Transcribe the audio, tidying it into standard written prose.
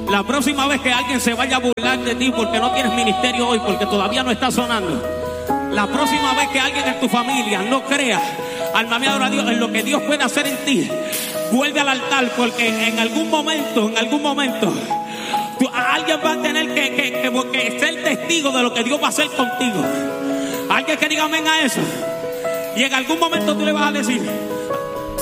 La próxima vez que alguien se vaya a burlar de ti porque no tienes ministerio hoy, porque todavía no está sonando. La próxima vez que alguien en tu familia no crea, alma mía, adora a Dios, en lo que Dios puede hacer en ti, vuelve al altar, porque en algún momento, alguien va a tener que ser testigo de lo que Dios va a hacer contigo. Alguien que diga amén a eso. Y en algún momento tú le vas a decir: